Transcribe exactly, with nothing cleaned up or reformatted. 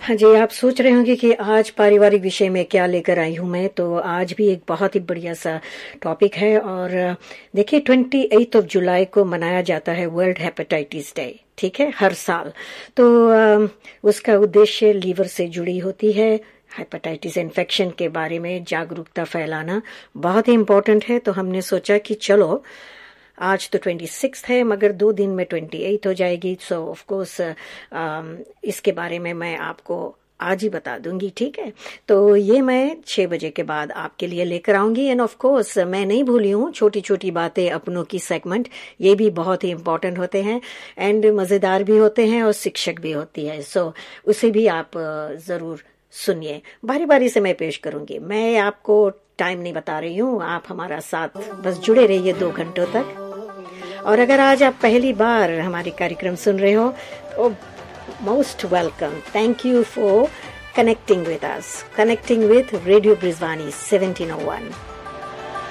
हाँ जी, आप सोच रहे होंगे कि आज पारिवारिक विषय में क्या लेकर आई हूँ मैं। तो आज भी एक बहुत ही बढ़िया सा टॉपिक है। और देखिए, ट्वेंटी एथ ऑफ जुलाई को मनाया जाता है वर्ल्ड हेपेटाइटिस डे, ठीक है, हर साल। तो अ, उसका उद्देश्य लीवर से जुड़ी होती है। हेपेटाइटिस इन्फेक्शन के बारे में जागरूकता फैलाना बहुत ही इम्पोर्टेंट है। तो हमने सोचा कि चलो, आज तो ट्वेंटी सिक्स है, मगर दो दिन में ट्वेंटी एथ हो जाएगी। सो ऑफ कोर्स इसके बारे में मैं आपको आज ही बता दूंगी, ठीक है। तो ये मैं छह बजे के बाद आपके लिए लेकर आऊंगी। एंड ऑफ कोर्स मैं नहीं भूली हूँ छोटी छोटी बातें, अपनों की सेगमेंट, ये भी बहुत ही इम्पोर्टेंट होते हैं एंड मज़ेदार भी होते हैं और शिक्षक भी होती है। सो so, उसे भी आप ज़रूर सुनिए। बारी बारी से मैं पेश करूंगी। मैं आपको टाइम नहीं बता रही हूँ, आप हमारा साथ बस जुड़े रहिए दो घंटों तक। और अगर आज आप पहली बार हमारे कार्यक्रम सुन रहे हो तो most welcome. Thank you for connecting with us, connecting with radio ब्रिजवानी seventeen O one.